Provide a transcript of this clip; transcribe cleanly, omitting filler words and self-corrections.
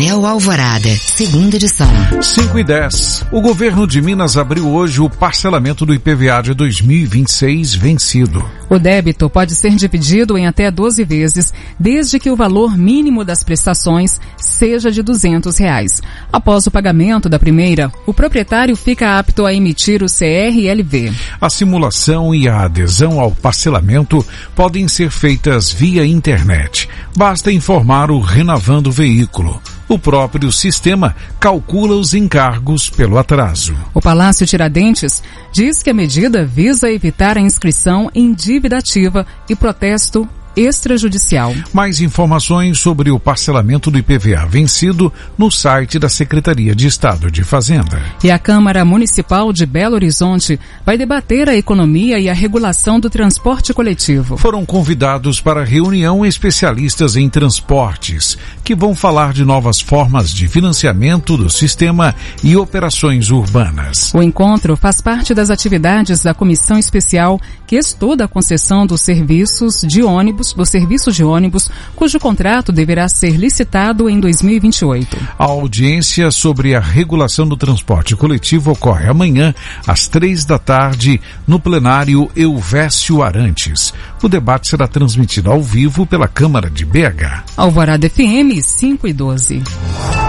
Anel Alvorada, segunda edição. 5:10. O governo de Minas abriu hoje o parcelamento do IPVA de 2026 vencido. O débito pode ser dividido em até 12 vezes, desde que o valor mínimo das prestações seja de R$200. Após o pagamento da primeira, o proprietário fica apto a emitir o CRLV. A simulação e a adesão ao parcelamento podem ser feitas via internet. Basta informar o Renovando Veículo. O próprio sistema calcula os encargos pelo atraso. O Palácio Tiradentes diz que a medida visa evitar a inscrição em dívida ativa e protesto extrajudicial. Mais informações sobre o parcelamento do IPVA vencido no site da Secretaria de Estado de Fazenda. E a Câmara Municipal de Belo Horizonte vai debater a economia e a regulação do transporte coletivo. Foram convidados para a reunião especialistas em transportes, que vão falar de novas formas de financiamento do sistema e operações urbanas. O encontro faz parte das atividades da Comissão Especial que estuda a concessão dos serviços de ônibus, cujo contrato deverá ser licitado em 2028. A audiência sobre a regulação do transporte coletivo ocorre amanhã, às 15h, no plenário Elvésio Arantes. O debate será transmitido ao vivo pela Câmara de BH. Alvorada FM 5:12.